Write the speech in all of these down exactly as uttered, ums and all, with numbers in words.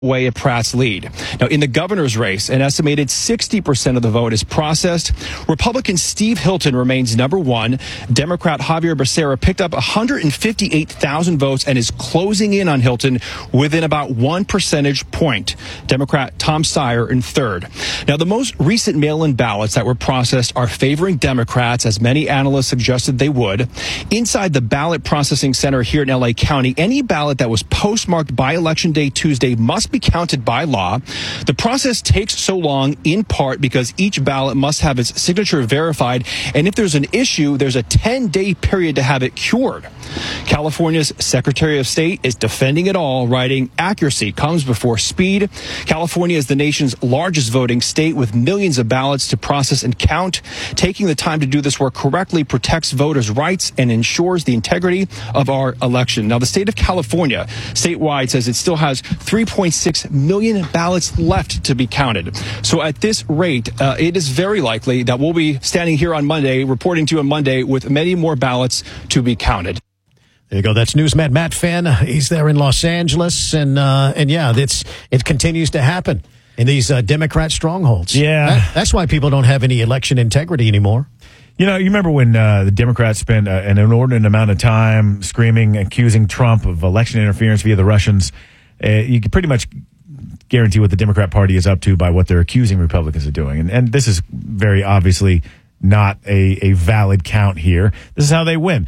away at Pratt's lead. Now, in the governor's race, an estimated sixty percent of the vote is processed. Republican Steve Hilton remains number one. Democrat Javier Becerra picked up one hundred fifty-eight thousand votes and is closing in on Hilton within about one percentage point. Democrat Tom Steyer in third. Now, the most recent mail-in ballots that were processed are favoring Democrats, as many analysts suggested they would. Inside the ballot processing center here in L A County, any ballot that was postmarked by Election Day Tuesday must be counted by law. The process takes so long in part because each ballot must have its signature verified, and if there's an issue, there's a ten-day period to have it cured. California's Secretary of State is defending it all, writing, "Accuracy comes before speed." California is the nation's largest voting state with millions of ballots to process and count. Taking the time to do this work correctly protects voters' rights and ensures the integrity of our election. Now, the state of California statewide says it still has three point six million ballots left to be counted. So at this rate, uh, it is very likely that we'll be standing here on Monday, reporting to you on Monday, with many more ballots to be counted. There you go. That's newsman Matt Finn. He's there in Los Angeles, and uh, and yeah, it's it continues to happen in these uh, Democrat strongholds. Yeah, that, that's why people don't have any election integrity anymore. You know, you remember when uh, the Democrats spent uh, an inordinate amount of time screaming, accusing Trump of election interference via the Russians. Uh, you can pretty much guarantee what the Democrat Party is up to by what they're accusing Republicans of doing. And, and this is very obviously not a, a valid count here. This is how they win.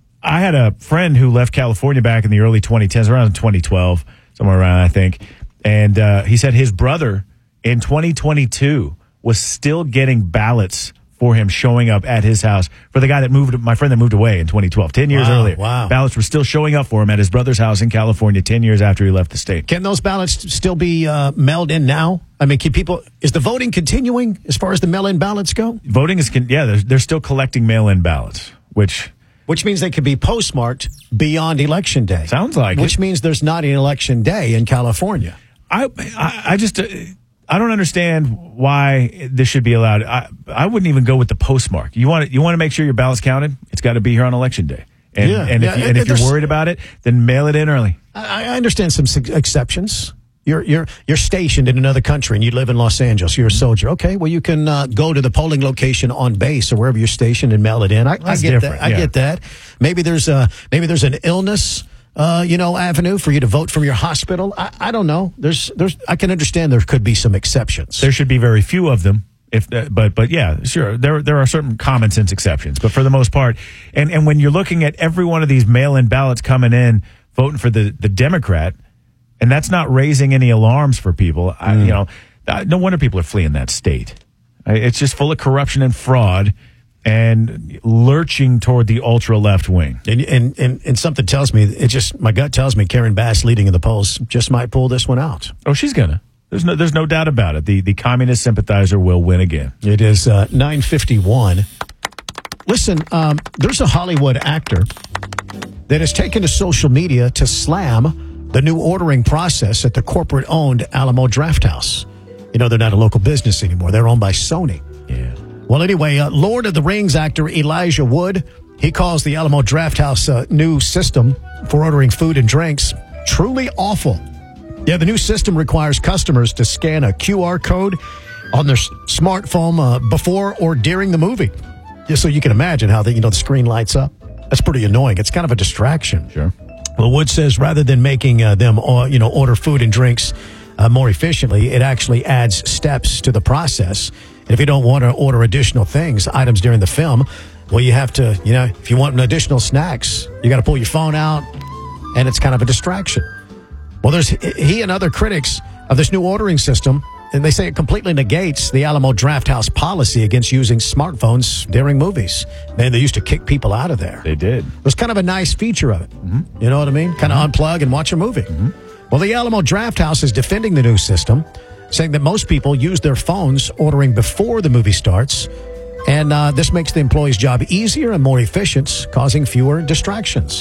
I had a friend who left California back in the early twenty tens, around twenty twelve, somewhere around, I think. And uh, he said his brother in twenty twenty-two was still getting ballots for him showing up at his house for the guy that moved, my friend that moved away in twenty twelve, ten years wow, earlier. Wow. Ballots were still showing up for him at his brother's house in California ten years after he left the state. Can those ballots still be uh, mailed in now? I mean, can people, is the voting continuing as far as the mail-in ballots go? Voting is, yeah, they're, they're still collecting mail-in ballots, which... Which means they could be postmarked beyond Election Day. Sounds like Which it. means there's not an Election Day in California. I, I, I just... Uh, I don't understand why this should be allowed. I, I wouldn't even go with the postmark. You want to, you want to make sure your ballot's counted? It's got to be here on Election Day. And, yeah, and yeah, if, you, and if you're worried about it, then mail it in early. I, I understand some exceptions. You're you're you're stationed in another country and you live in Los Angeles. You're a soldier. Okay, well you can uh, go to the polling location on base or wherever you're stationed and mail it in. I, I get that. I yeah. get that. Maybe there's a maybe there's an illness. Uh, you know, avenue for you to vote from your hospital. I, I don't know. There's, there's. I can understand there could be some exceptions. There should be very few of them. If, uh, but, but yeah, sure. There, there are certain common sense exceptions. But for the most part, and and when you're looking at every one of these mail-in ballots coming in, voting for the the Democrat, and that's not raising any alarms for people. I, Mm. you know, no wonder people are fleeing that state. It's just full of corruption and fraud, and lurching toward the ultra left wing. And, and and and something tells me, it just, my gut tells me Karen Bass leading in the polls just might pull this one out. Oh, she's gonna. There's no there's no doubt about it. The the communist sympathizer will win again. It is uh, nine fifty-one. Listen, um, there's a Hollywood actor that has taken to social media to slam the new ordering process at the corporate-owned Alamo Drafthouse. You know, they're not a local business anymore. They're owned by Sony. Yeah. Well, anyway, uh, Lord of the Rings actor Elijah Wood, he calls the Alamo Drafthouse uh, new system for ordering food and drinks truly awful. Yeah, the new system requires customers to scan a Q R code on their s- smartphone uh, before or during the movie. Just so you can imagine how the, you know, the screen lights up. That's pretty annoying. It's kind of a distraction. Sure. Well, Wood says rather than making uh, them, uh, you know, order food and drinks uh, more efficiently, it actually adds steps to the process. And if you don't want to order additional things, items during the film, well, you have to, you know, if you want additional snacks, you got to pull your phone out, and it's kind of a distraction. Well, there's he and other critics of this new ordering system, and they say it completely negates the Alamo Drafthouse policy against using smartphones during movies. Man, they used to kick people out of there. They did. It was kind of a nice feature of it. Mm-hmm. You know what I mean? Kind of Mm-hmm. unplug and watch a movie. Mm-hmm. Well, the Alamo Drafthouse is defending the new system, saying that most people use their phones ordering before the movie starts, and uh, this makes the employee's job easier and more efficient, causing fewer distractions.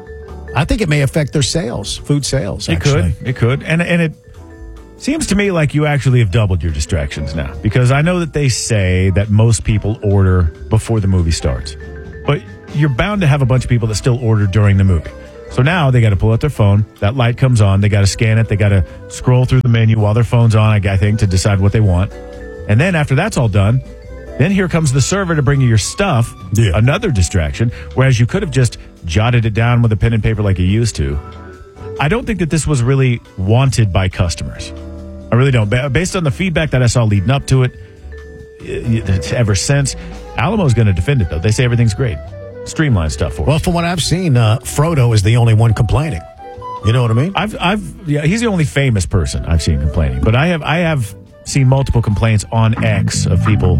I think it may affect their sales, food sales, It actually. could. It could. And, and it seems to me like you actually have doubled your distractions now, because I know that they say that most people order before the movie starts, but you're bound to have a bunch of people that still order during the movie. So now they got to pull out their phone. That light comes on. They got to scan it. They got to scroll through the menu while their phone's on, I think, to decide what they want. And then after that's all done, then here comes the server to bring you your stuff. Yeah. Another distraction. Whereas you could have just jotted it down with a pen and paper like you used to. I don't think that this was really wanted by customers. I really don't. Based on the feedback that I saw leading up to it, ever since, Alamo's going to defend it, though. They say everything's great. Streamline stuff for us. Well, from what I've seen, uh, Frodo is the only one complaining. You know what I mean? I've, I've, yeah, he's the only famous person I've seen complaining. But I have, I have seen multiple complaints on X of people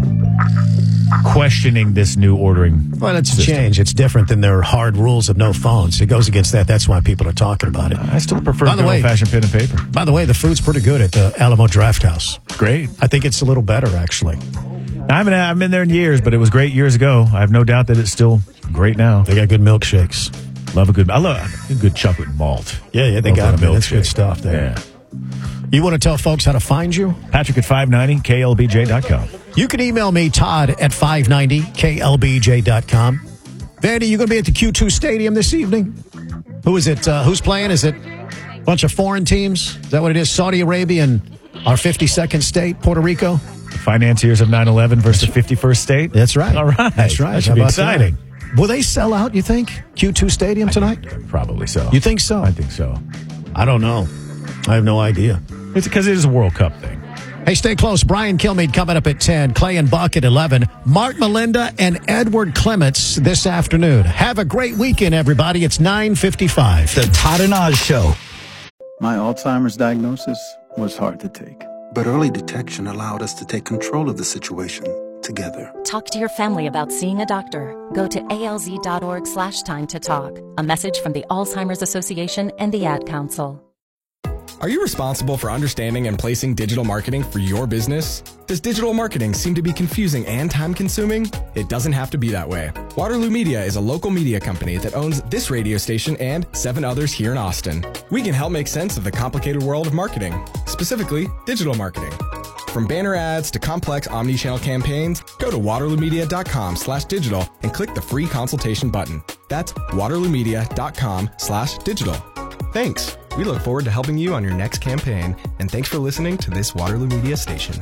questioning this new ordering. Well, it's system. a change. It's different than their hard rules of no phones. It goes against that. That's why people are talking about it. I still prefer By the good way- old-fashioned pen and paper. By the way, the food's pretty good at the Alamo Draft House. Great. I think it's a little better, actually. I haven't, I haven't been there in years, but it was great years ago. I have no doubt that it's still great now. They got good milkshakes. Love a good, I love a good chocolate malt. Yeah, yeah, they Love got a it. That's good milkshake. stuff there. Yeah. You want to tell folks how to find you? Patrick at five ninety K L B J dot com. You can email me, Todd, at five ninety K L B J dot com. Vandy, you going to be at the Q two Stadium this evening? Who is it? Uh, who's playing? Is it a bunch of foreign teams? Is that what it is? Saudi Arabia and our fifty-second state, Puerto Rico? Financiers of nine eleven versus fifty-first State. That's right. All right. That's right. That should How be about exciting. that? Will they sell out, you think? Q two Stadium tonight? Probably so. You think so? I think so. I don't know. I have no idea. It's because it is a World Cup thing. Hey, stay close. Brian Kilmeade coming up at ten. Clay and Buck at eleven. Mark Melinda and Edward Clements this afternoon. Have a great weekend, everybody. It's nine fifty-five. The Todd and Oz Show. My Alzheimer's diagnosis was hard to take. But early detection allowed us to take control of the situation together. Talk to your family about seeing a doctor. Go to alz.org slash time to talk. A message from the Alzheimer's Association and the Ad Council. Are you responsible for understanding and placing digital marketing for your business? Does digital marketing seem to be confusing and time-consuming? It doesn't have to be that way. Waterloo Media is a local media company that owns this radio station and seven others here in Austin. We can help make sense of the complicated world of marketing, specifically digital marketing. From banner ads to complex omni-channel campaigns, go to waterloomedia.com slash digital and click the free consultation button. That's waterloomedia.com slash digital. Thanks. We look forward to helping you on your next campaign, and thanks for listening to this Waterloo Media station.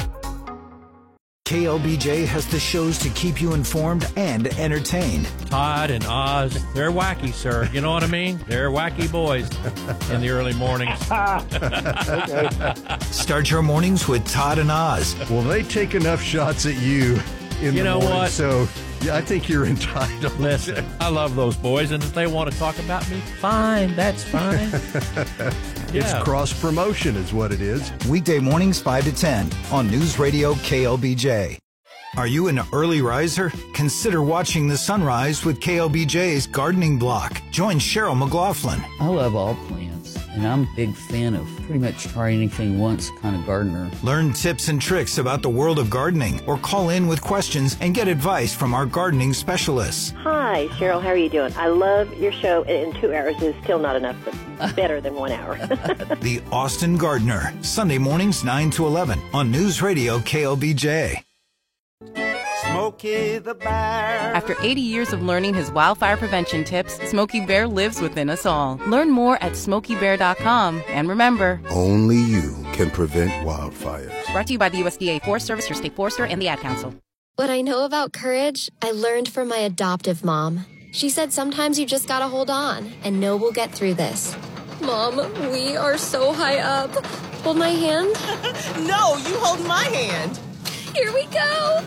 K L B J has the shows to keep you informed and entertained. Todd and Oz, they're wacky, sir. You know what I mean? They're wacky boys in the early mornings. Start your mornings with Todd and Oz. Well, they take enough shots at you in You the know morning, what? so yeah, I think you're entitled. Listen, I love those boys, and if they want to talk about me, fine, that's fine. It's Yeah. cross promotion is what it is. Weekday mornings five to ten on News Radio K L B J. Are you an early riser? Consider watching the sunrise with K L B J's Gardening Block. Join Cheryl McLaughlin. I love all plants, and I'm a big fan of pretty much try anything once kind of gardener. Learn tips and tricks about the world of gardening or call in with questions and get advice from our gardening specialists. Hi, Cheryl. How are you doing? I love your show, and two hours is still not enough, but better than one hour. The Austin Gardener, Sunday mornings nine to eleven on News Radio K L B J. Smokey the Bear. After eighty years of learning his wildfire prevention tips, Smokey Bear lives within us all. Learn more at smokey bear dot com. And remember, only you can prevent wildfires. Brought to you by the U S D A Forest Service, your state forester, and the Ad Council. What I know about courage, I learned from my adoptive mom. She said sometimes you just gotta hold on and know we'll get through this. Mom, we are so high up. Hold my hand. No, you hold my hand. Here we go.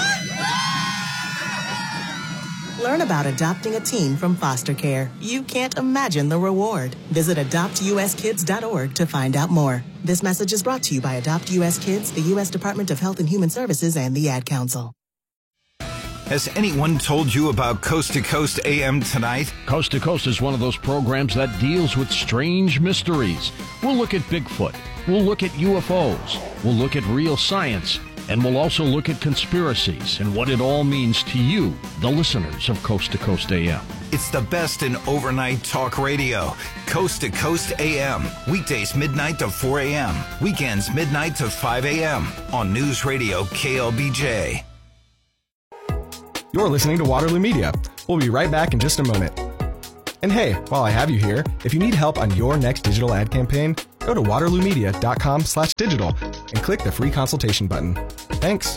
Learn about adopting a teen from foster care. You can't imagine the reward. Visit adopt u s kids dot org to find out more. This message is brought to you by Adopt U S Kids, the U S Department of Health and Human Services, and the Ad Council. Has anyone told you about Coast to Coast A M tonight? Coast to Coast is one of those programs that deals with strange mysteries. We'll look at Bigfoot. We'll look at U F Os. We'll look at real science. And we'll also look at conspiracies and what it all means to you, the listeners of Coast to Coast A M. It's the best in overnight talk radio. Coast to Coast A M. Weekdays midnight to four a.m. Weekends midnight to five a.m. on News Radio K L B J. You're listening to Waterloo Media. We'll be right back in just a moment. And hey, while I have you here, if you need help on your next digital ad campaign, go to waterloomedia.com slash digital and click the free consultation button. Thanks.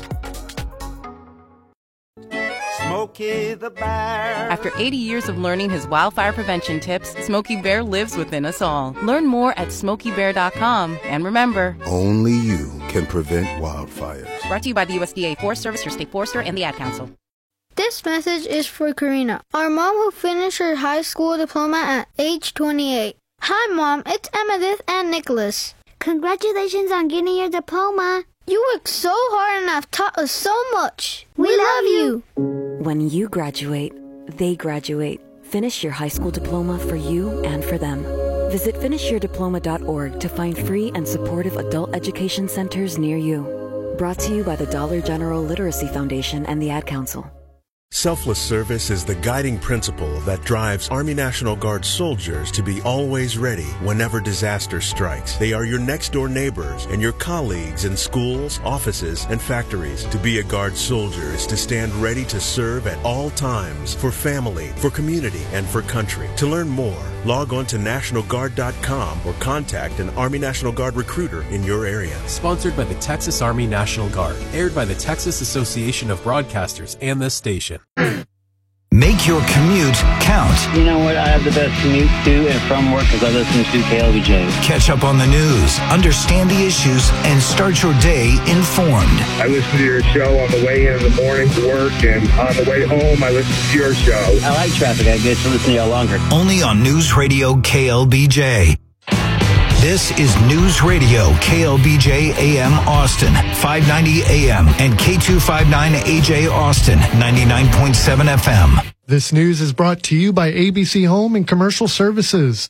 Smokey the Bear. After eighty years of learning his wildfire prevention tips, Smokey Bear lives within us all. Learn more at smokey bear dot com. And remember, only you can prevent wildfires. Brought to you by the U S D A Forest Service, your state forester, and the Ad Council. This message is for Karina, our mom who finished her high school diploma at age twenty-eight. Hi, Mom. It's Emmettith and Nicholas. Congratulations on getting your diploma. You worked so hard and have taught us so much. We, we love you. When you graduate, they graduate. Finish your high school diploma for you and for them. Visit finish your diploma dot org to find free and supportive adult education centers near you. Brought to you by the Dollar General Literacy Foundation and the Ad Council. Selfless service is the guiding principle that drives Army National Guard soldiers to be always ready whenever disaster strikes. They are your next-door neighbors and your colleagues in schools, offices, and factories. To be a Guard soldier is to stand ready to serve at all times for family, for community, and for country. To learn more, log on to national guard dot com or contact an Army National Guard recruiter in your area. Sponsored by the Texas Army National Guard. Aired by the Texas Association of Broadcasters and this station. Make your commute count. You know what? I have the best commute to and from work because I listen to K L B J. Catch up on the news, understand the issues, and start your day informed. I listen to your show on the way in the morning to work, and on the way home, I listen to your show. I like traffic. I get to listen to you longer. Only on News Radio K L B J. This is News Radio K L B J A M Austin, five ninety A M, and K two fifty-nine A J Austin, ninety-nine point seven F M. This news is brought to you by A B C Home and Commercial Services.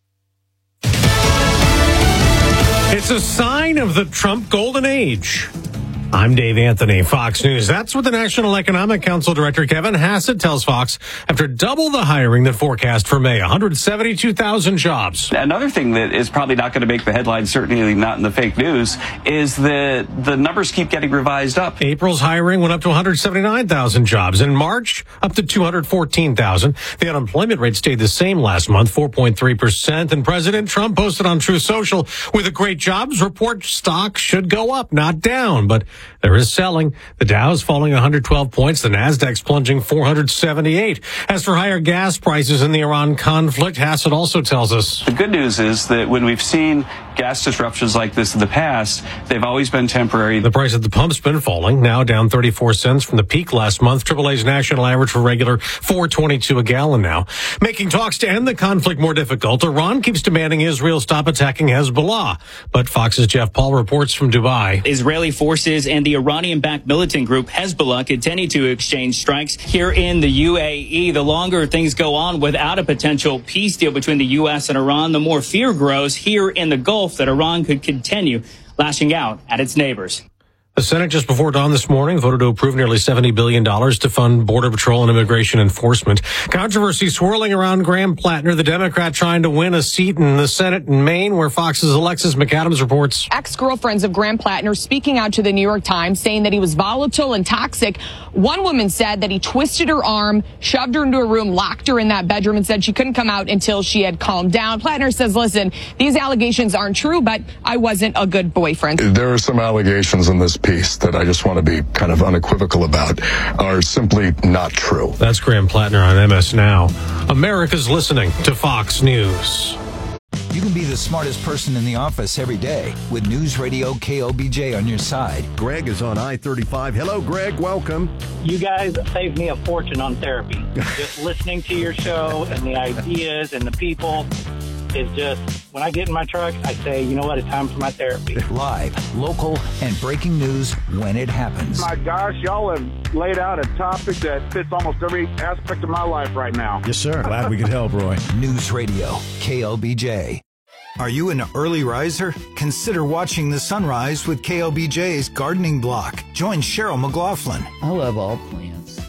It's a sign of the Trump golden age. I'm Dave Anthony, Fox News. That's what the National Economic Council Director Kevin Hassett tells Fox after double the hiring that forecast for May, one hundred seventy-two thousand jobs. Another thing that is probably not going to make the headlines, certainly not in the fake news, is that the numbers keep getting revised up. April's hiring went up to one hundred seventy-nine thousand jobs. In March, up to two hundred fourteen thousand. The unemployment rate stayed the same last month, four point three percent. And President Trump posted on Truth Social, with a great jobs report, stock should go up, not down. But there is selling. The Dow is falling one hundred twelve points. The Nasdaq's plunging four hundred seventy-eight. As for higher gas prices in the Iran conflict, Hassett also tells us. The good news is that when we've seen gas disruptions like this in the past, they've always been temporary. The price at the pump's been falling, now down thirty-four cents from the peak last month. triple A's national average for regular four twenty-two a gallon now. Making talks to end the conflict more difficult, Iran keeps demanding Israel stop attacking Hezbollah. But Fox's Jeff Paul reports from Dubai. Israeli forces and the Iranian-backed militant group Hezbollah continue to exchange strikes here in the U A E. The longer things go on without a potential peace deal between the U S and Iran, the more fear grows here in the Gulf that Iran could continue lashing out at its neighbors. The Senate just before dawn this morning voted to approve nearly seventy billion dollars to fund Border Patrol and immigration enforcement. Controversy swirling around Graham Plattner, the Democrat trying to win a seat in the Senate in Maine, where Fox's Alexis McAdams reports. Ex-girlfriends of Graham Plattner speaking out to the New York Times, saying that he was volatile and toxic. One woman said that he twisted her arm, shoved her into a room, locked her in that bedroom, and said she couldn't come out until she had calmed down. Plattner says, listen, these allegations aren't true, but I wasn't a good boyfriend. There are some allegations in this piece that I just want to be kind of unequivocal about are simply not true. That's Graham Plattner on M S Now. America's listening to Fox News. You can be the smartest person in the office every day with News Radio K L B J on your side. Greg is on I thirty-five. Hello, Greg. Welcome. You guys saved me a fortune on therapy. Just listening to your show and the ideas and the people is just, when I get in my truck, I say, you know what, it's time for my therapy. Live, local, and breaking news when it happens. My gosh, y'all have laid out a topic that fits almost every aspect of my life right now. Yes, sir. Glad we could help, Roy. News Radio, K L B J. Are you an early riser? Consider watching the sunrise with K L B J's Gardening Block. Join Cheryl McLaughlin. I love all plants.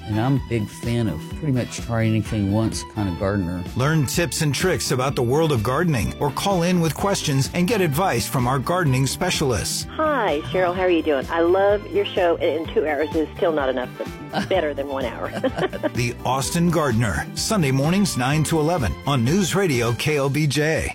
and I'm a big fan of pretty much try anything once kind of gardener. Learn tips and tricks about the world of gardening, or call in with questions and get advice from our gardening specialists. Hi, Cheryl. How are you doing? I love your show, and two hours is still not enough, but better than one hour. The Austin Gardener, Sunday mornings nine to eleven on News Radio K L B J.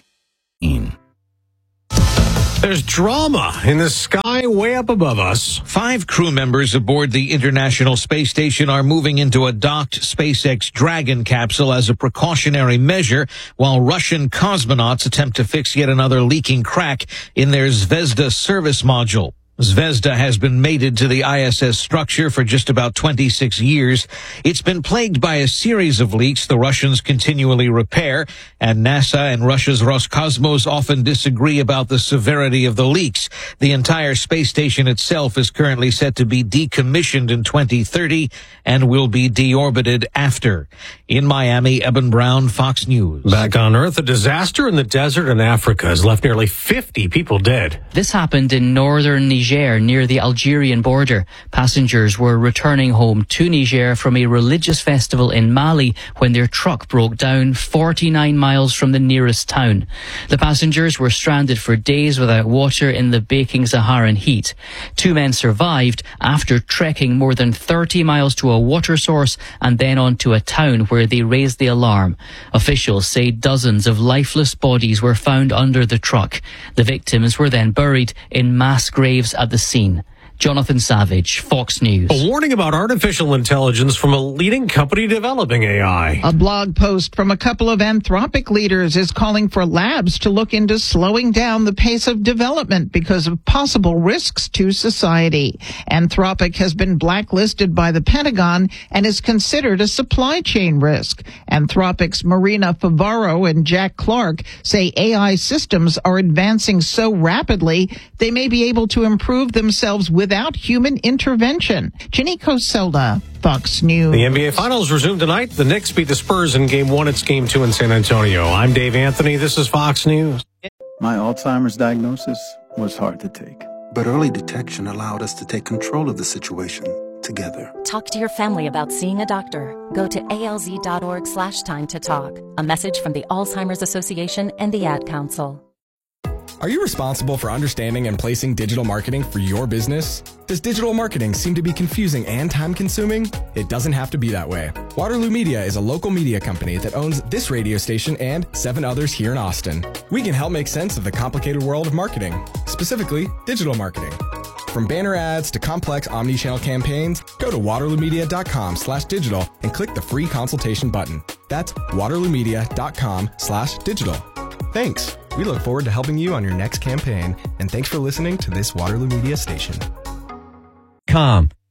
There's drama in the sky way up above us. Five crew members aboard the International Space Station are moving into a docked SpaceX Dragon capsule as a precautionary measure, while Russian cosmonauts attempt to fix yet another leaking crack in their Zvezda service module. Zvezda has been mated to the I S S structure for just about twenty-six years. It's been plagued by a series of leaks the Russians continually repair, and NASA and Russia's Roscosmos often disagree about the severity of the leaks. The entire space station itself is currently set to be decommissioned in twenty thirty and will be deorbited after. In Miami, Eben Brown, Fox News. Back on Earth, a disaster in the desert in Africa has left nearly fifty people dead. This happened in northern Niger near the Algerian border. Passengers were returning home to Niger from a religious festival in Mali when their truck broke down forty-nine miles from the nearest town. The passengers were stranded for days without water in the baking Saharan heat. Two men survived after trekking more than thirty miles to a water source and then onto a town where they raised the alarm. Officials say dozens of lifeless bodies were found under the truck. The victims were then buried in mass graves at the scene. Jonathan Savage, Fox News. A warning about artificial intelligence from a leading company developing A I. A blog post from a couple of Anthropic leaders is calling for labs to look into slowing down the pace of development because of possible risks to society. Anthropic has been blacklisted by the Pentagon and is considered a supply chain risk. Anthropic's Marina Favaro and Jack Clark say A I systems are advancing so rapidly they may be able to improve themselves with without human intervention. Ginny Coselda, Fox News. The N B A Finals resume tonight. The Knicks beat the Spurs in Game one. It's Game two in San Antonio. I'm Dave Anthony. This is Fox News. My Alzheimer's diagnosis was hard to take. But early detection allowed us to take control of the situation together. Talk to your family about seeing a doctor. Go to alz.org slash time to talk. A message from the Alzheimer's Association and the Ad Council. Are you responsible for understanding and placing digital marketing for your business? Does digital marketing seem to be confusing and time-consuming? It doesn't have to be that way. Waterloo Media is a local media company that owns this radio station and seven others here in Austin. We can help make sense of the complicated world of marketing, specifically digital marketing. From banner ads to complex omni-channel campaigns, go to waterloomedia.com slash digital and click the free consultation button. That's waterloomedia.com slash digital. Thanks. We look forward to helping you on your next campaign, and thanks for listening to this Waterloo Media station. Com.